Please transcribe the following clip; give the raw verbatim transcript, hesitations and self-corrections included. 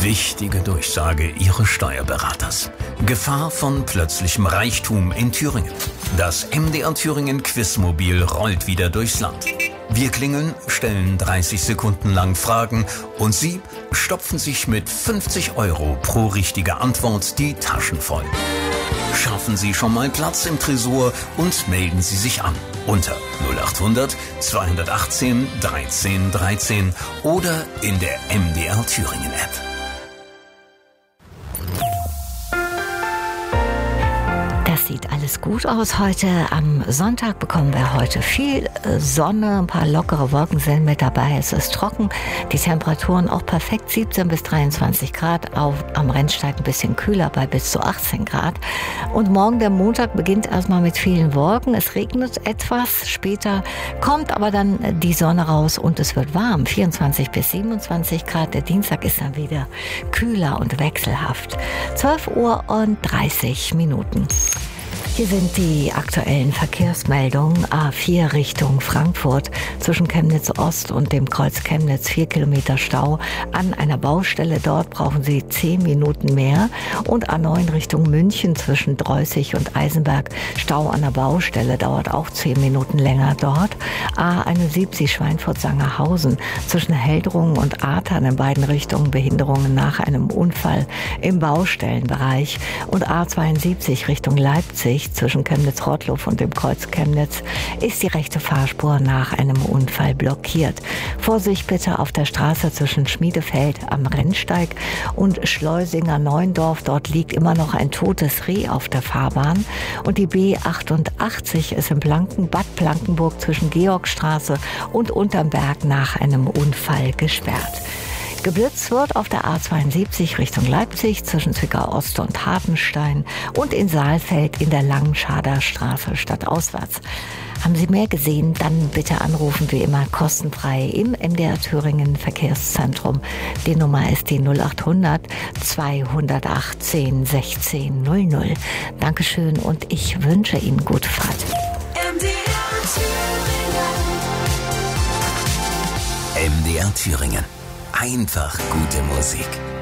Wichtige Durchsage Ihres Steuerberaters. Gefahr von plötzlichem Reichtum in Thüringen. Das M D R Thüringen Quizmobil rollt wieder durchs Land. Wir klingeln, stellen dreißig Sekunden lang Fragen und Sie stopfen sich mit fünfzig Euro pro richtige Antwort die Taschen voll. Schaffen Sie schon mal Platz im Tresor und melden Sie sich an unter null acht hundert zweihundertachtzehn dreizehn dreizehn oder in der M D R Thüringen App. Das sieht alles gut aus heute. Am Sonntag bekommen wir heute viel Sonne, ein paar lockere Wolken sind mit dabei. Es ist trocken, die Temperaturen auch perfekt, siebzehn bis dreiundzwanzig Grad, auf, am Rennsteig ein bisschen kühler bei bis zu achtzehn Grad. Und morgen, der Montag, beginnt erstmal mit vielen Wolken. Es regnet etwas, später kommt aber dann die Sonne raus und es wird warm, vierundzwanzig bis siebenundzwanzig Grad. Der Dienstag ist dann wieder kühler und wechselhaft. zwölf Uhr und dreißig Minuten. Hier sind die aktuellen Verkehrsmeldungen. A vier Richtung Frankfurt zwischen Chemnitz Ost und dem Kreuz Chemnitz, vier Kilometer Stau an einer Baustelle. Dort brauchen Sie zehn Minuten mehr. Und A neun Richtung München zwischen Dreußig und Eisenberg, Stau an der Baustelle, dauert auch zehn Minuten länger dort. A einundsiebzig Schweinfurt-Sangerhausen zwischen Heldrungen und Artern in beiden Richtungen, Behinderungen nach einem Unfall im Baustellenbereich. Und A zweiundsiebzig Richtung Leipzig zwischen Chemnitz-Rottloff und dem Kreuz Chemnitz ist die rechte Fahrspur nach einem Unfall blockiert. Vorsicht bitte auf der Straße zwischen Schmiedefeld am Rennsteig und Schleusinger-Neuendorf. Dort liegt immer noch ein totes Reh auf der Fahrbahn. Und die B achtundachtzig ist in Blanken, Bad Blankenburg zwischen Georgstraße und Untermberg nach einem Unfall gesperrt. Geblitzt wird auf der A zweiundsiebzig Richtung Leipzig zwischen Zwickau Ost und Hartenstein und in Saalfeld in der Langenschader Straße stadtauswärts. Haben Sie mehr gesehen, dann bitte anrufen, wie immer kostenfrei im M D R Thüringen Verkehrszentrum. Die Nummer ist die null acht hundert zweihundertachtzehn sechzehn null null. Dankeschön und ich wünsche Ihnen gute Fahrt. M D R Thüringen. M D R Thüringen. Einfach gute Musik.